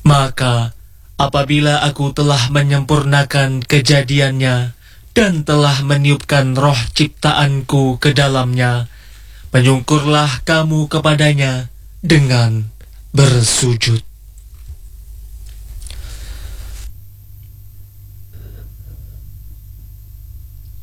Maka apabila aku telah menyempurnakan kejadiannya dan telah meniupkan roh ciptaanku ke dalamnya, menyungkurlah kamu kepadanya dengan bersujud.